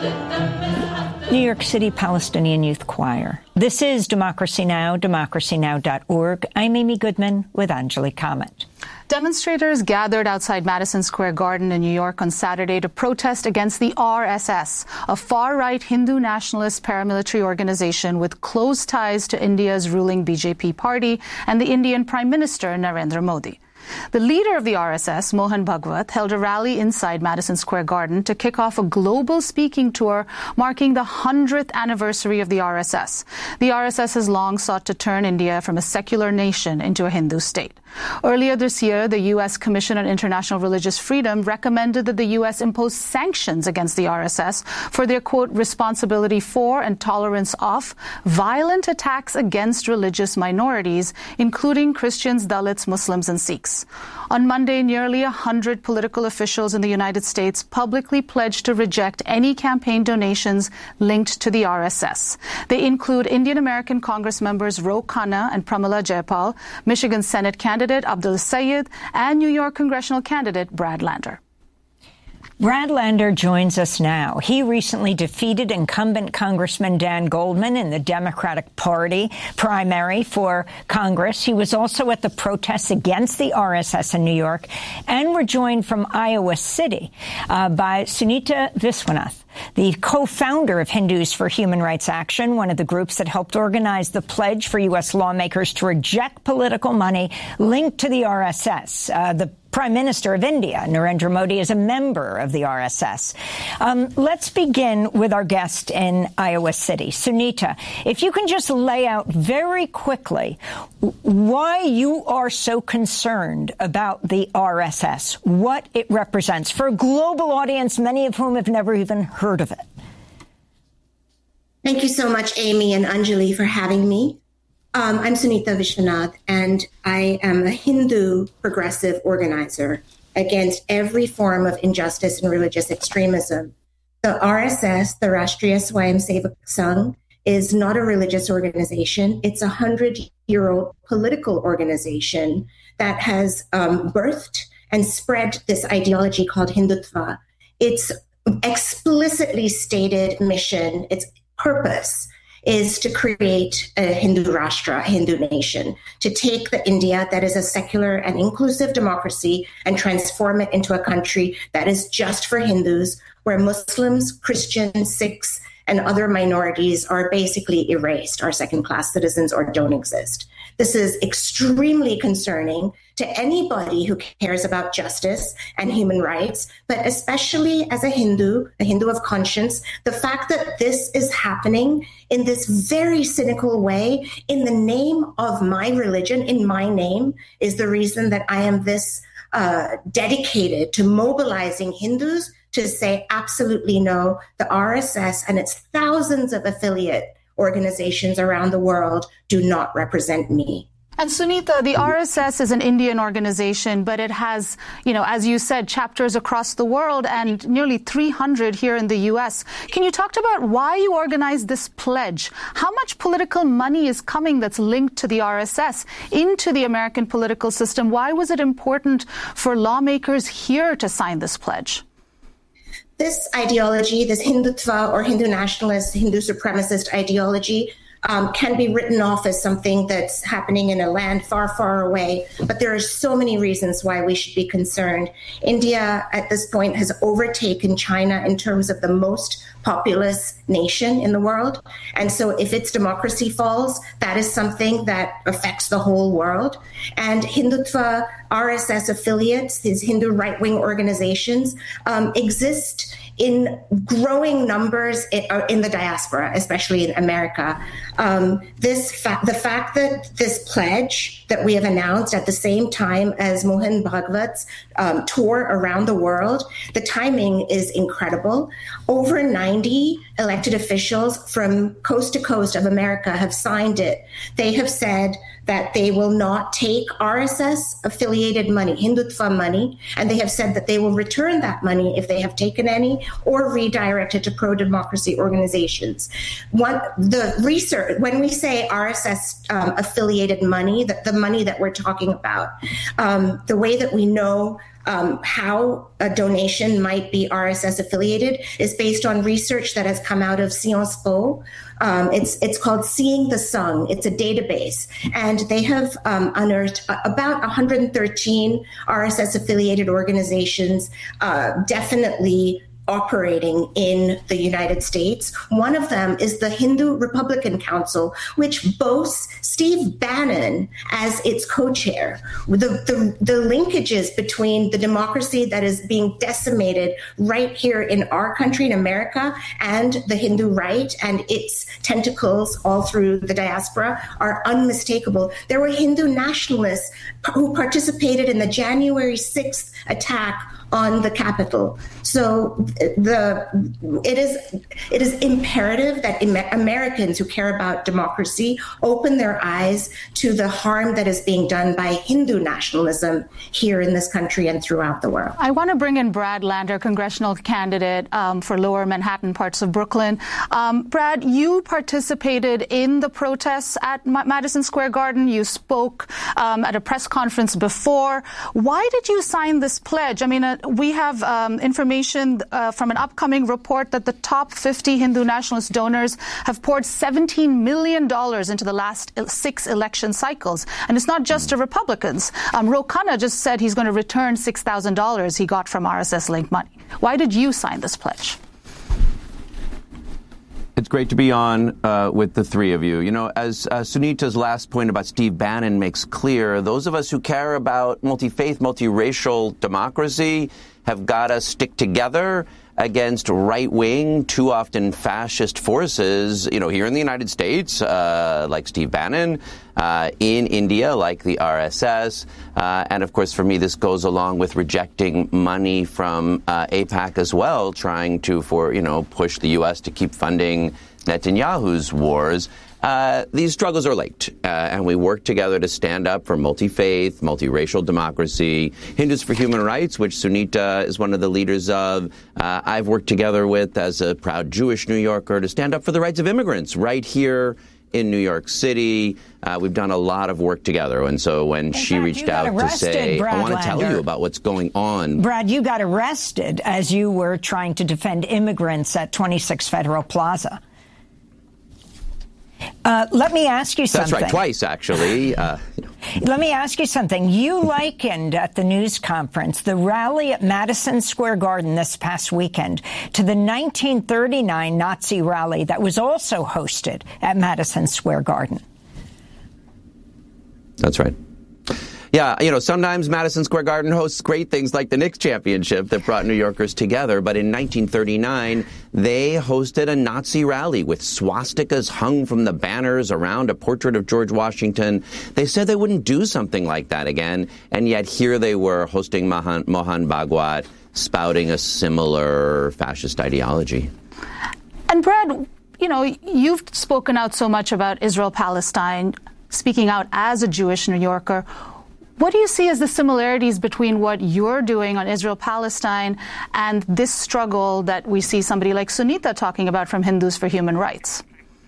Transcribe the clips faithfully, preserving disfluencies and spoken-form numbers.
New York City Palestinian Youth Choir. This is Democracy Now!, democracy now dot org. I'm Amy Goodman with Anjali Kamat. Demonstrators gathered outside Madison Square Garden in New York on Saturday to protest against the R S S, a far-right Hindu nationalist paramilitary organization with close ties to India's ruling B J P party and the Indian Prime Minister Narendra Modi. The leader of the R S S, Mohan Bhagwat, held a rally inside Madison Square Garden to kick off a global speaking tour marking the hundredth anniversary of the R S S. The R S S has long sought to turn India from a secular nation into a Hindu state. Earlier this year, the U S Commission on International Religious Freedom recommended that the U S impose sanctions against the R S S for their, quote, responsibility for and tolerance of violent attacks against religious minorities, including Christians, Dalits, Muslims, and Sikhs. On Monday, nearly a hundred political officials in the United States publicly pledged to reject any campaign donations linked to the R S S. They include Indian American Congress members Ro Khanna and Pramila Jayapal, Michigan Senate candidate Abdul Sayed, and New York congressional candidate Brad Lander. Brad Lander joins us now. He recently defeated incumbent Congressman Dan Goldman in the Democratic Party primary for Congress. He was also at the protests against the R S S in New York, and we're joined from Iowa City uh, by Sunita Viswanath, the co-founder of Hindus for Human Rights Action, one of the groups that helped organize the pledge for U S lawmakers to reject political money linked to the R S S. Uh, the Prime Minister of India, Narendra Modi, is a member of the R S S. Um, let's begin with our guest in Iowa City. Sunita, if you can just lay out very quickly why you are so concerned about the R S S, what it represents for a global audience, many of whom have never even heard of it. Thank you so much, Amy and Anjali, for having me. Um, I'm Sunita Viswanath, and I am a Hindu progressive organizer against every form of injustice and religious extremism. The R S S, the Rashtriya Swayamsevak Sangh, is not a religious organization. It's a hundred-year-old political organization that has um, birthed and spread this ideology called Hindutva. Its explicitly stated mission, its purpose, is to create a Hindu Rashtra, a Hindu nation, to take the India that is a secular and inclusive democracy and transform it into a country that is just for Hindus, where Muslims, Christians, Sikhs, and other minorities are basically erased, are second-class citizens or don't exist. This is extremely concerning to anybody who cares about justice and human rights, but especially as a Hindu, a Hindu of conscience, the fact that this is happening in this very cynical way in the name of my religion, in my name, is the reason that I am this uh, dedicated to mobilizing Hindus to say absolutely no. The R S S and its thousands of affiliate organizations around the world do not represent me. And Sunita, the R S S is an Indian organization, but it has, you know, as you said, chapters across the world and nearly three hundred here in the U S. Can you talk about why you organized this pledge? How much political money is coming that's linked to the R S S into the American political system? Why was it important for lawmakers here to sign this pledge? This ideology, this Hindutva or Hindu nationalist, Hindu supremacist ideology, Um, can be written off as something that's happening in a land far, far away. But there are so many reasons why we should be concerned. India, at this point, has overtaken China in terms of the most populous nation in the world. And so if its democracy falls, that is something that affects the whole world. And Hindutva, R S S affiliates, these Hindu right-wing organizations, um, exist in growing numbers in, in the diaspora, especially in America. Um, this fa- the fact that this pledge that we have announced at the same time as Mohan Bhagwat's um, tour around the world, the timing is incredible. Over ninety elected officials from coast to coast of America have signed it. They have said that they will not take R S S-affiliated money, Hindutva money, and they have said that they will return that money if they have taken any or redirect it to pro-democracy organizations. One, the research, when we say R S S-affiliated um, money, that the money that we're talking about, um, the way that we know Um, how a donation might be R S S affiliated is based on research that has come out of Sciences Po. Um, it's it's called Seeing the Sun. It's a database, and they have um, unearthed about one hundred thirteen R S S affiliated organizations, uh, definitely operating in the United States. One of them is the Hindu Republican Council, which boasts Steve Bannon as its co-chair. The, the, the linkages between the democracy that is being decimated right here in our country, in America, and the Hindu right and its tentacles all through the diaspora are unmistakable. There were Hindu nationalists who participated in the January sixth attack on the Capitol. So the it is it is imperative that Americans who care about democracy open their eyes to the harm that is being done by Hindu nationalism here in this country and throughout the world. I want to bring in Brad Lander, congressional candidate um, for Lower Manhattan parts of Brooklyn. Um, Brad, you participated in the protests at M- Madison Square Garden. You spoke um, at a press conference before. Why did you sign this pledge? I mean, uh, we have um, information uh, from an upcoming report that the top fifty Hindu nationalist donors have poured seventeen million dollars into the last six election cycles. And it's not just to Republicans. Um, Ro Khanna just said he's going to return six thousand dollars he got from R S S-linked money. Why did you sign this pledge? It's great to be on uh, with the three of you. You know, as uh, Sunita's last point about Steve Bannon makes clear, those of us who care about multi-faith, multiracial democracy have got to stick together against right-wing, too often fascist forces, you know, here in the United States, uh, like Steve Bannon, uh, in India, like the R S S. Uh, and, of course, for me, this goes along with rejecting money from uh, AIPAC as well, trying to, for, you know, push the U S to keep funding Netanyahu's wars. Uh, these struggles are linked, uh, and we work together to stand up for multi-faith, multiracial democracy, Hindus for Human Rights, which Sunita is one of the leaders of. Uh, I've worked together with, as a proud Jewish New Yorker, to stand up for the rights of immigrants right here in New York City. Uh, we've done a lot of work together. And so when in she fact, reached out arrested, to say, Brad I want to tell you about what's going on. Brad, you got arrested as you were trying to defend immigrants at twenty-six Federal Plaza. Uh, let me ask you something. That's right, twice, actually. Uh, Let me ask you something. You likened at the news conference the rally at Madison Square Garden this past weekend to the nineteen thirty-nine Nazi rally that was also hosted at Madison Square Garden. That's right. Yeah, you know, sometimes Madison Square Garden hosts great things like the Knicks championship that brought New Yorkers together. But in nineteen thirty-nine, they hosted a Nazi rally with swastikas hung from the banners around a portrait of George Washington. They said they wouldn't do something like that again. And yet here they were hosting Mohan, Mohan Bhagwat, spouting a similar fascist ideology. And Brad, you know, you've spoken out so much about Israel-Palestine, speaking out as a Jewish New Yorker. What do you see as the similarities between what you're doing on Israel-Palestine and this struggle that we see somebody like Sunita talking about from Hindus for Human Rights?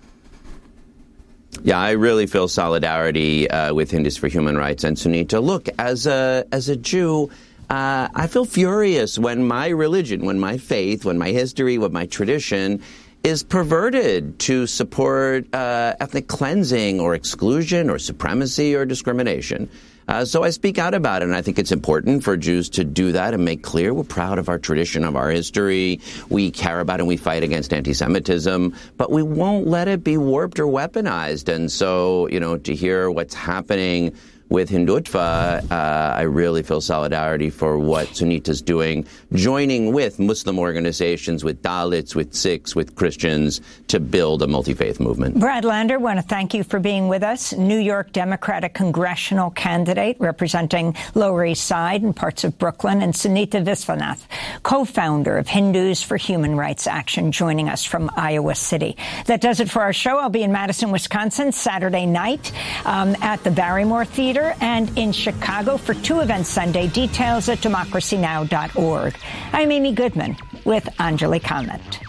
Yeah, I really feel solidarity uh, with Hindus for Human Rights and Sunita. Look, as a as a Jew, uh, I feel furious when my religion, when my faith, when my history, when my tradition is perverted to support uh, ethnic cleansing or exclusion or supremacy or discrimination. Uh, so I speak out about it, and I think it's important for Jews to do that and make clear we're proud of our tradition, of our history. We care about and we fight against anti-Semitism, but we won't let it be warped or weaponized. And so, you know, to hear what's happening with Hindutva, uh, I really feel solidarity for what Sunita's doing, joining with Muslim organizations, with Dalits, with Sikhs, with Christians, to build a multi-faith movement. Brad Lander, want to thank you for being with us. New York Democratic congressional candidate representing Lower East Side and parts of Brooklyn, and Sunita Viswanath, co-founder of Hindus for Human Rights Action, joining us from Iowa City. That does it for our show. I'll be in Madison, Wisconsin, Saturday night um, at the Barrymore Theater, and in Chicago for two events Sunday. Details at democracy now dot org. I'm Amy Goodman with Anjali Comment.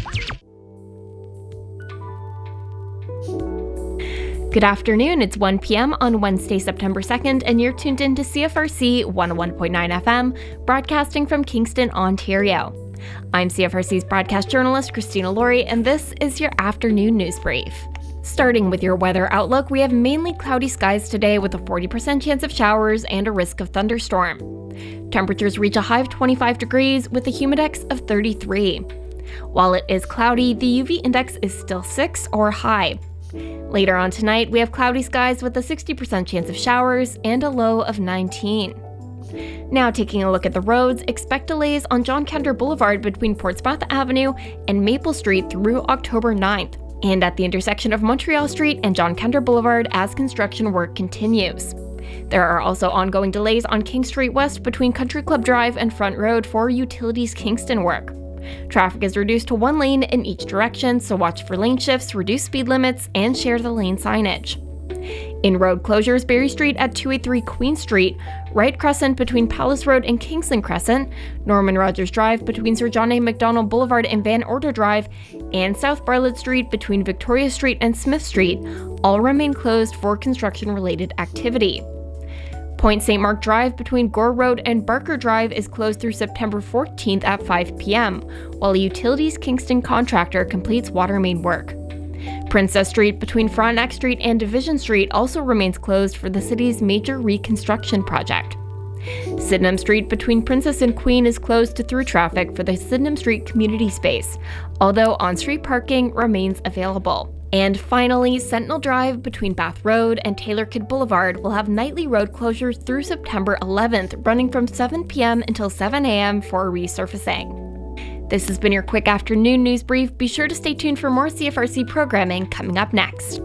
Good afternoon. It's one p.m. on Wednesday, September second, and you're tuned in to C F R C one oh one point nine F M, broadcasting from Kingston, Ontario. I'm C F R C's broadcast journalist, Christina Laurie, and this is your afternoon news brief. Starting with your weather outlook, we have mainly cloudy skies today with a forty percent chance of showers and a risk of thunderstorm. Temperatures reach a high of twenty-five degrees with a humidex of thirty-three. While it is cloudy, the U V index is still six or high. Later on tonight, we have cloudy skies with a sixty percent chance of showers and a low of nineteen. Now taking a look at the roads, expect delays on John Kender Boulevard between Portsmouth Avenue and Maple Street through October ninth, and at the intersection of Montreal Street and John Kender Boulevard as construction work continues. There are also ongoing delays on King Street West between Country Club Drive and Front Road for Utilities Kingston work. Traffic is reduced to one lane in each direction, so watch for lane shifts, reduce speed limits, and share the lane signage. In road closures, Berry Street at two eighty-three Queen Street, Wright Crescent between Palace Road and Kingsland Crescent, Norman Rogers Drive between Sir John A. Macdonald Boulevard and Van Order Drive, and South Bartlett Street between Victoria Street and Smith Street all remain closed for construction-related activity. Point Saint Mark Drive between Gore Road and Barker Drive is closed through September fourteenth at five p.m., while a Utilities Kingston contractor completes water main work. Princess Street between Frontenac Street and Division Street also remains closed for the city's major reconstruction project. Sydenham Street between Princess and Queen is closed to through traffic for the Sydenham Street community space, although on-street parking remains available. And finally, Sentinel Drive between Bath Road and Taylor Kidd Boulevard will have nightly road closures through September eleventh, running from seven p.m. until seven a.m. for resurfacing. This has been your quick afternoon news brief. Be sure to stay tuned for more C F R C programming coming up next.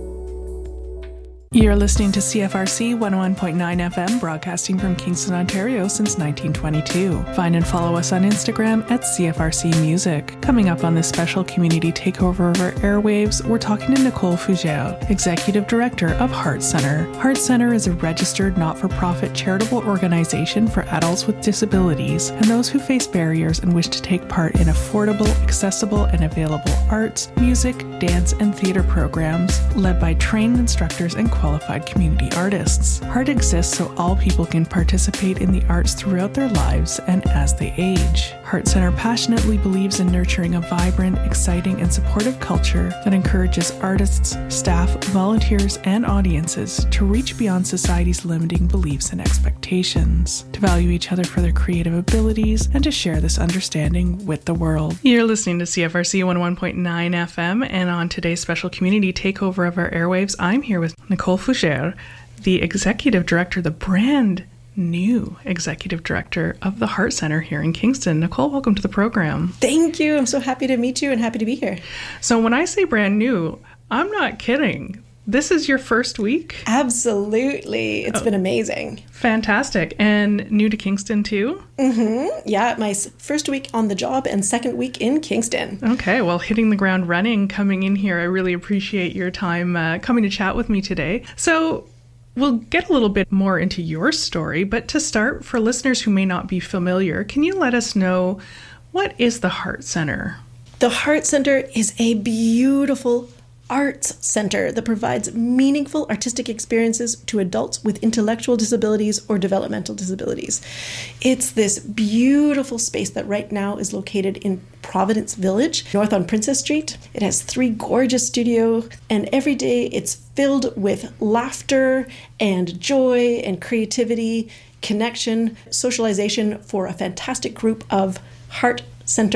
You're listening to C F R C one oh one point nine F M, broadcasting from Kingston, Ontario since nineteen twenty-two. Find and follow us on Instagram at C F R C Music. Coming up on this special community takeover of our airwaves, we're talking to Nicole Fougere, Executive Director of Heart Center. Heart Center is a registered not-for-profit charitable organization for adults with disabilities and those who face barriers and wish to take part in affordable, accessible, and available arts, music, dance, and theater programs led by trained instructors and qualified community artists. Heart exists so all people can participate in the arts throughout their lives and as they age. Heart Center passionately believes in nurturing a vibrant, exciting, and supportive culture that encourages artists, staff, volunteers, and audiences to reach beyond society's limiting beliefs and expectations, to value each other for their creative abilities, and to share this understanding with the world. You're listening to C F R C one oh one point nine F M, and on today's special community takeover of our airwaves, I'm here with Nicole Fougere, the Executive Director, the brand new Executive Director of the Heart Center here in Kingston. Nicole, welcome to the program. Thank you. I'm so happy to meet you and happy to be here. So when I say brand new, I'm not kidding. This is your first week? Absolutely. It's oh, been amazing. Fantastic. And new to Kingston too? Mm-hmm. Yeah, my first week on the job and second week in Kingston. Okay, well, hitting the ground running, coming in here. I really appreciate your time uh, coming to chat with me today. So we'll get a little bit more into your story, but to start, for listeners who may not be familiar, can you let us know, what is the Heart Center? The Heart Center is a beautiful arts center that provides meaningful artistic experiences to adults with intellectual disabilities or developmental disabilities. It's this beautiful space that right now is located in Providence Village, north on Princess Street. It has three gorgeous studios, and every day it's filled with laughter and joy and creativity, connection, socialization for a fantastic group of Heart Center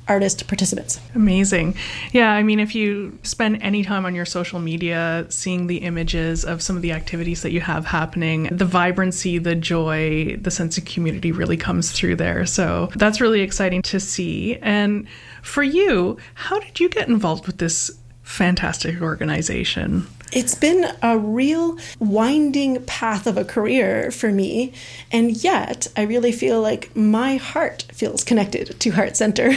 artist participants. Amazing. Yeah, I mean, if you spend any time on your social media seeing the images of some of the activities that you have happening, the vibrancy, the joy, the sense of community really comes through there. So that's really exciting to see. And for you, how did you get involved with this fantastic organization? It's been a real winding path of a career for me, and yet I really feel like my heart feels connected to Heart Center.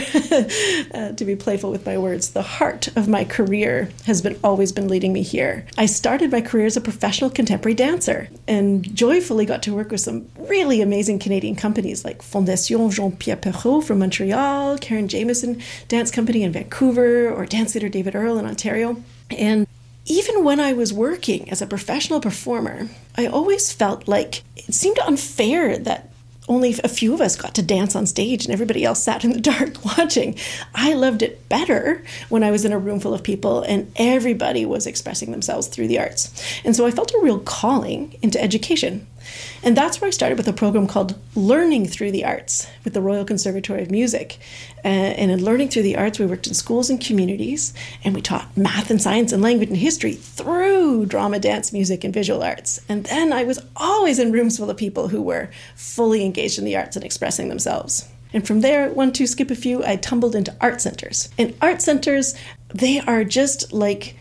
uh, to be playful with my words, the heart of my career has been always been leading me here. I started my career as a professional contemporary dancer and joyfully got to work with some really amazing Canadian companies like Fondation Jean-Pierre Perrault from Montreal, Karen Jameson Dance Company in Vancouver, or Dance Theatre David Earl in Ontario. And even when I was working as a professional performer, I always felt like it seemed unfair that only a few of us got to dance on stage and everybody else sat in the dark watching. I loved it better when I was in a room full of people and everybody was expressing themselves through the arts. And so I felt a real calling into education. And that's where I started with a program called Learning Through the Arts with the Royal Conservatory of Music. Uh, and in Learning Through the Arts, we worked in schools and communities, and we taught math and science and language and history through drama, dance, music, and visual arts. And then I was always in rooms full of people who were fully engaged in the arts and expressing themselves. And from there, one, two, skip a few, I tumbled into art centers. And art centers, they are just like,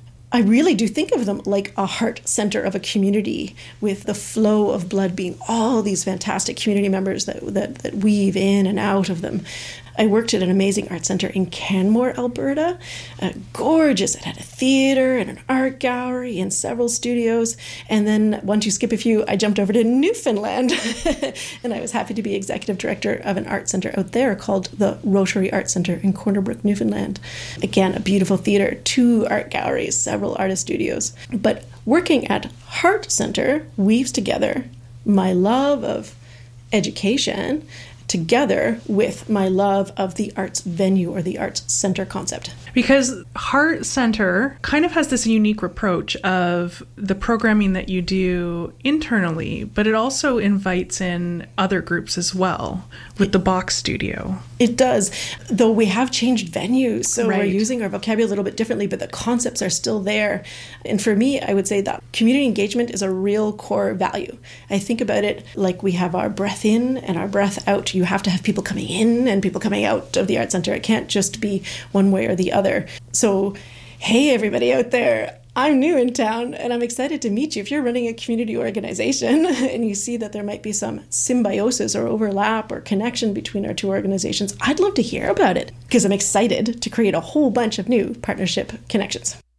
I really do think of them like a heart center of a community, with the flow of blood being all these fantastic community members that, that, that weave in and out of them. I worked at an amazing art center in Canmore, Alberta. Uh, gorgeous. It had a theater and an art gallery and several studios. And then, one, two, skip a few, I jumped over to Newfoundland. And I was happy to be executive director of an art center out there called the Rotary Art Center in Corner Brook, Newfoundland. Again, a beautiful theater, two art galleries, several artist studios. But working at Heart Center weaves together my love of education together with my love of the arts venue or the arts center concept. Because Heart Center kind of has this unique approach of the programming that you do internally, but it also invites in other groups as well with the Box Studio. It does, though we have changed venues, so right. We're using our vocabulary a little bit differently, but the concepts are still there. And for me, I would say that community engagement is a real core value. I think about it like we have our breath in and our breath out. You have to have people coming in and people coming out of the art center. It can't just be one way or the other. So, hey, everybody out there, I'm new in town and I'm excited to meet you. If you're running a community organization and you see that there might be some symbiosis or overlap or connection between our two organizations, I'd love to hear about it because I'm excited to create a whole bunch of new partnership connections.